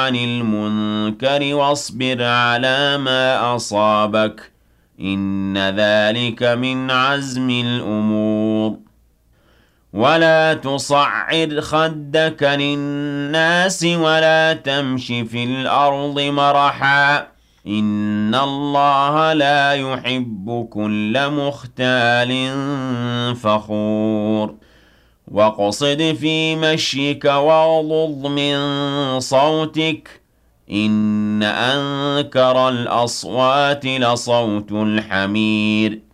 عن المنكر واصبر على ما أصابك إن ذلك من عزم الأمور ولا تصعر خدك للناس ولا تمش في الأرض مرحا إن الله لا يحب كل مختال فخور واقصد في مشيك واغضض من صوتك إن أنكر الأصوات لصوت الحمير